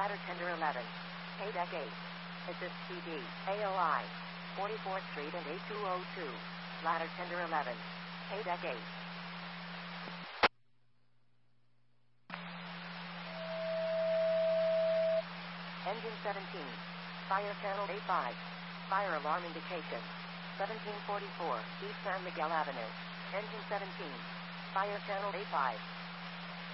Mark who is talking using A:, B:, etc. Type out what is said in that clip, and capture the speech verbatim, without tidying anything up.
A: Ladder tender eleven. Pay deck eight. Assist C D. A O I. forty-fourth Street and eight two oh two. Ladder tender eleven. Pay deck eight. Engine seventeen. Fire channel A five. Fire alarm indication. seventeen forty-four East San Miguel Avenue. Engine seventeen. Fire channel A five.